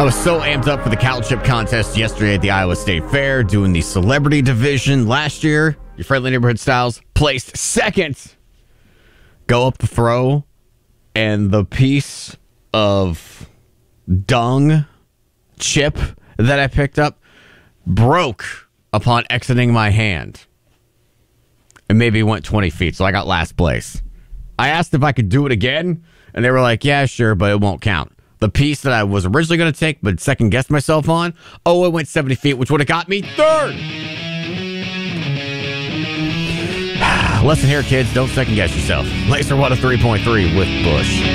I was so amped up for the cattle chip contest yesterday at the Iowa State Fair, doing the celebrity division. Last year, your friendly neighborhood styles placed second. Go up the throw, and the piece of dung chip that I picked up broke upon exiting my hand. And maybe went 20 feet, so I got last place. I asked if I could do it again, and they were like, yeah, sure, but it won't count. The piece that I was originally going to take, but second-guessed myself on, it went 70 feet, which would have got me third. Lesson here, kids, don't second-guess yourself. Laser 103.3 with Bush.